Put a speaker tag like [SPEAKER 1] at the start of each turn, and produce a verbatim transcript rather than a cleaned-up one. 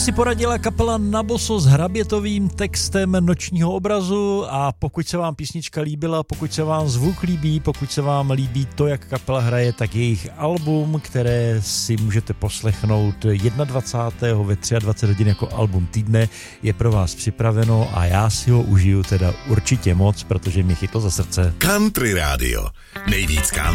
[SPEAKER 1] Si poradila kapela Naboso s hrabětovým textem Nočního obrazu a pokud se vám písnička líbila, pokud se vám zvuk líbí, pokud se vám líbí to, jak kapela hraje, tak jejich album, které si můžete poslechnout dvacátého prvního ve dvacet tři hodin jako album týdne, je pro vás připraveno a já si ho užiju teda určitě moc, protože mě chytlo za srdce.
[SPEAKER 2] Country Radio. Nejvíc country